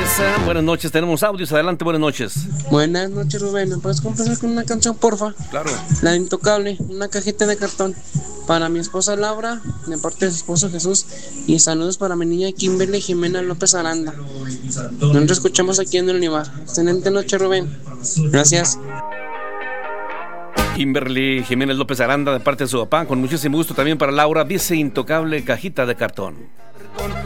Buenas noches, tenemos audios, adelante, buenas noches. Buenas noches, Rubén, ¿me puedes complacer con una canción, porfa? Claro. La de Intocable, una cajita de cartón. Para mi esposa Laura, de parte de su esposo Jesús, y saludos para mi niña Kimberly Jimena López Aranda. Nos escuchamos aquí en el Univar. Excelente noche, Rubén. Gracias. Kimberly Jiménez López Aranda, de parte de su papá, con muchísimo gusto también para Laura, dice Intocable, cajita de cartón.